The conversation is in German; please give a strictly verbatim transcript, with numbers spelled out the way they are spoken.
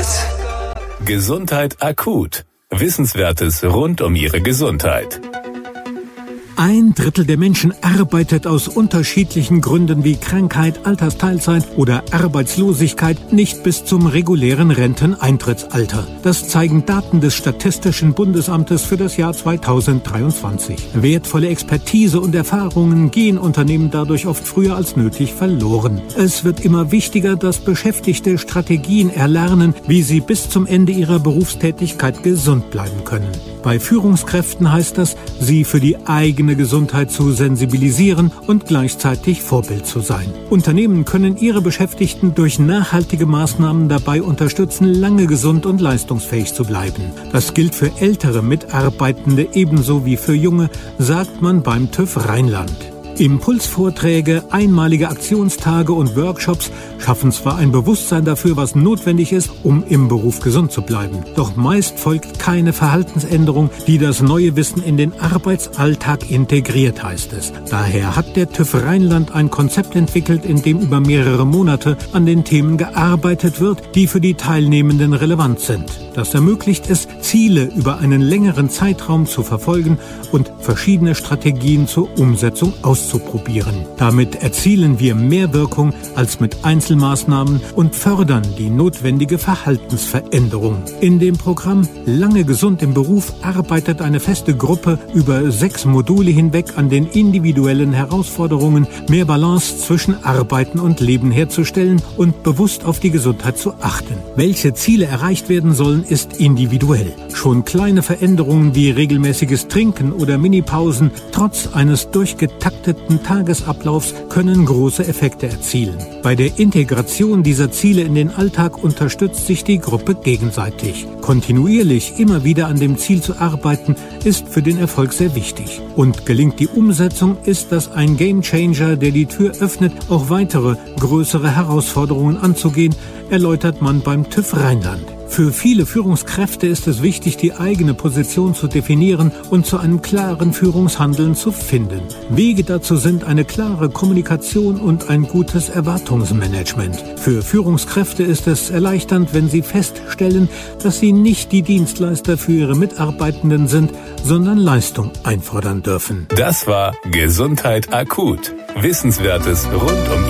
Gottes. Gesundheit akut. Wissenswertes rund um Ihre Gesundheit. Ein Drittel der Menschen arbeitet aus unterschiedlichen Gründen wie Krankheit, Altersteilzeit oder Arbeitslosigkeit nicht bis zum regulären Renteneintrittsalter. Das zeigen Daten des Statistischen Bundesamtes für das Jahr zweitausenddreiundzwanzig. Wertvolle Expertise und Erfahrungen gehen Unternehmen dadurch oft früher als nötig verloren. Es wird immer wichtiger, dass Beschäftigte Strategien erlernen, wie sie bis zum Ende ihrer Berufstätigkeit gesund bleiben können. Bei Führungskräften heißt das, sie für die eigene Gesundheit zu sensibilisieren und gleichzeitig Vorbild zu sein. Unternehmen können ihre Beschäftigten durch nachhaltige Maßnahmen dabei unterstützen, lange gesund und leistungsfähig zu bleiben. Das gilt für ältere Mitarbeitende ebenso wie für junge, sagt man beim TÜV Rheinland. Impulsvorträge, einmalige Aktionstage und Workshops schaffen zwar ein Bewusstsein dafür, was notwendig ist, um im Beruf gesund zu bleiben. Doch meist folgt keine Verhaltensänderung, die das neue Wissen in den Arbeitsalltag integriert, heißt es. Daher hat der TÜV Rheinland ein Konzept entwickelt, in dem über mehrere Monate an den Themen gearbeitet wird, die für die Teilnehmenden relevant sind. Das ermöglicht es, Ziele über einen längeren Zeitraum zu verfolgen und verschiedene Strategien zur Umsetzung auszuprobieren. zu probieren. Damit erzielen wir mehr Wirkung als mit Einzelmaßnahmen und fördern die notwendige Verhaltensveränderung. In dem Programm Lange gesund im Beruf arbeitet eine feste Gruppe über sechs Module hinweg an den individuellen Herausforderungen, mehr Balance zwischen Arbeiten und Leben herzustellen und bewusst auf die Gesundheit zu achten. Welche Ziele erreicht werden sollen, ist individuell. Schon kleine Veränderungen wie regelmäßiges Trinken oder Minipausen trotz eines durchgetakteten Tagesablaufs können große Effekte erzielen. Bei der Integration dieser Ziele in den Alltag unterstützt sich die Gruppe gegenseitig. Kontinuierlich immer wieder an dem Ziel zu arbeiten, ist für den Erfolg sehr wichtig. Und gelingt die Umsetzung, ist das ein Gamechanger, der die Tür öffnet, auch weitere, größere Herausforderungen anzugehen, erläutert man beim TÜV Rheinland. Für viele Führungskräfte ist es wichtig, die eigene Position zu definieren und zu einem klaren Führungshandeln zu finden. Wege dazu sind eine klare Kommunikation und ein gutes Erwartungsmanagement. Für Führungskräfte ist es erleichternd, wenn sie feststellen, dass sie nicht die Dienstleister für ihre Mitarbeitenden sind, sondern Leistung einfordern dürfen. Das war Gesundheit akut. Wissenswertes rund um